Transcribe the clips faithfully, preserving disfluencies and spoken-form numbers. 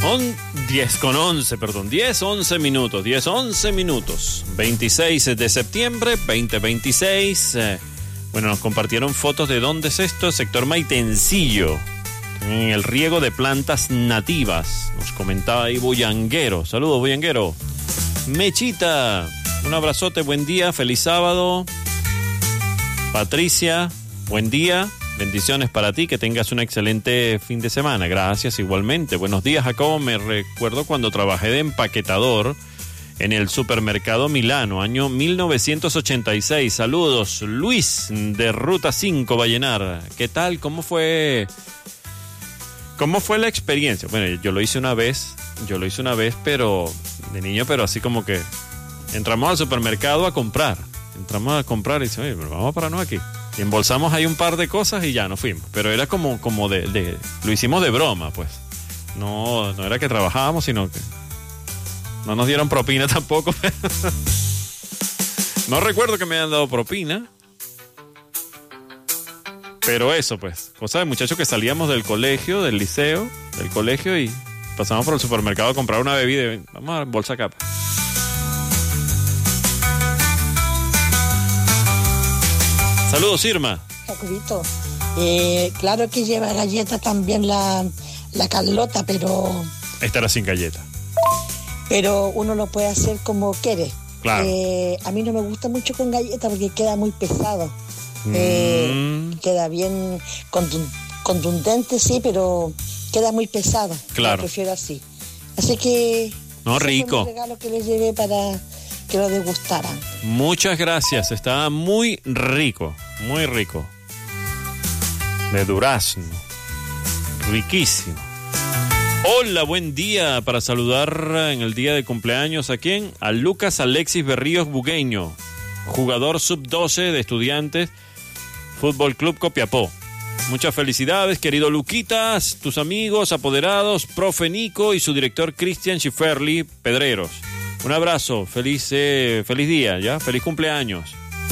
On, diez con once, perdón, diez, once minutos, diez, once minutos, veintiséis de septiembre, veinte veintiséis. Eh, bueno, nos compartieron fotos de dónde es esto, sector Maitencillo, en el riego de plantas nativas. Nos comentaba ahí Bullanguero. Saludos, Bullanguero. Mechita, un abrazote, buen día, feliz sábado. Patricia, buen día. Bendiciones para ti, que tengas un excelente fin de semana. Gracias, igualmente. Buenos días, Jacobo. Me recuerdo cuando trabajé de empaquetador en el supermercado Milano, año mil novecientos ochenta y seis. Saludos, Luis, de Ruta cinco, Vallenar. ¿Qué tal? ¿Cómo fue? ¿Cómo fue la experiencia? Bueno, yo lo hice una vez, yo lo hice una vez, pero de niño, pero así como que entramos al supermercado a comprar. Entramos a comprar y dice, oye, pero vamos a pararnos aquí. Y embolsamos ahí un par de cosas y ya nos fuimos. Pero era como, como de, de... Lo hicimos de broma, pues. No, no era que trabajábamos, sino que... No nos dieron propina tampoco. No recuerdo que me hayan dado propina. Pero eso, pues. Cosa de muchachos que salíamos del colegio, del liceo, del colegio y pasamos por el supermercado a comprar una bebida y vamos a embolsar acá. Saludos, Irma. Jacobito, eh, claro que lleva galletas también la, la Carlota, pero... Esta era sin galleta. Pero uno lo puede hacer como quiere. Claro. Eh, a mí no me gusta mucho con galletas porque queda muy pesado. Mm. Eh, queda bien contun- contundente, sí, pero queda muy pesado. Claro. Yo prefiero así. Así que... No, rico. Ese fue un regalo que les llevé para... que lo degustaran. Muchas gracias, estaba muy rico, muy rico. De durazno, riquísimo. Hola, buen día, para saludar en el día de cumpleaños, ¿a quién? A Lucas Alexis Berríos Bugueño, jugador sub doce de Estudiantes, Fútbol Club Copiapó. Muchas felicidades, querido Luquitas, tus amigos, apoderados, profe Nico y su director Cristian Schifferli Pedreros. Un abrazo, feliz, eh, feliz día, ¿ya? Feliz cumpleaños.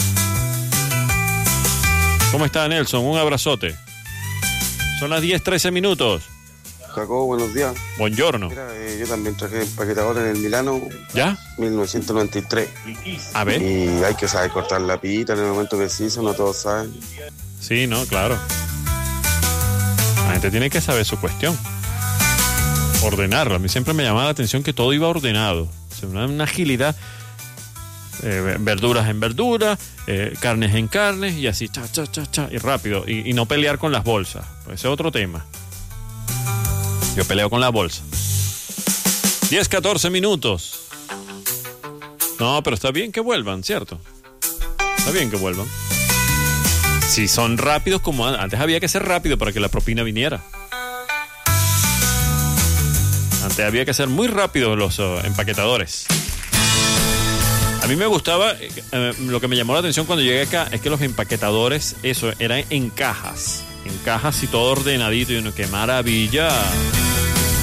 ¿Cómo está, Nelson? Un abrazote. Son las diez, trece minutos. Jacobo, buenos días. Buongiorno. Mira, eh, yo también traje empaquetador en el Milano. ¿Ya? mil novecientos noventa y tres. A ver. Y hay que saber cortar la pita en el momento preciso, no todos saben. Sí, no, claro. La gente tiene que saber su cuestión. Ordenarlo. A mí siempre me llamaba la atención que todo iba ordenado. O sea, una, una agilidad. Eh, verduras en verduras, eh, carnes en carnes y así, cha, cha, cha, cha, y rápido. Y, y no pelear con las bolsas. Pues ese es otro tema. Yo peleo con la bolsa. diez, catorce minutos. No, pero está bien que vuelvan, ¿cierto? Está bien que vuelvan. Si son rápidos como antes, había que ser rápido para que la propina viniera. Antes había que ser muy rápidos los uh, empaquetadores. A mí me gustaba, eh, lo que me llamó la atención cuando llegué acá es que los empaquetadores, eso, eran en cajas. En cajas y todo ordenadito y uno, ¡qué maravilla!